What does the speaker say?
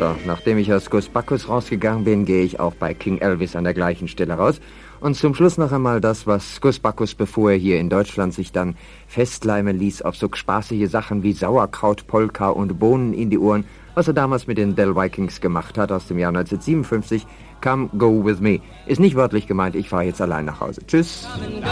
So, nachdem ich aus Gus Bacchus rausgegangen bin, gehe ich auch bei King Elvis an der gleichen Stelle raus. Und zum Schluss noch einmal das, was Gus Bacchus, bevor er hier in Deutschland sich dann festleimen ließ auf so spaßige Sachen wie Sauerkraut, Polka und Bohnen in die Ohren, was er damals mit den Del Vikings gemacht hat aus dem Jahr 1957. Come, go with me. Ist nicht wörtlich gemeint, ich fahre jetzt allein nach Hause. Tschüss.